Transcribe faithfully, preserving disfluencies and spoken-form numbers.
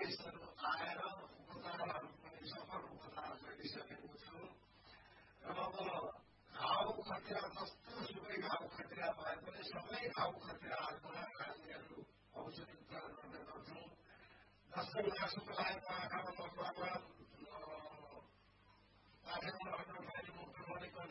मानिसहरू आएर उपचारहरू पनि सफल उपचार गरिसकेको छु र अब घाउ खटिरा जस्तो सुकै घाउ खटिरा भए पनि सबै घाउ खटिराहरूमा हामीहरू औषधि उपचार गर्ने गर्छौँ। जस्तै मासुको लागि आँखामा मकवामा पाठेमा अटो मुक्त गरेको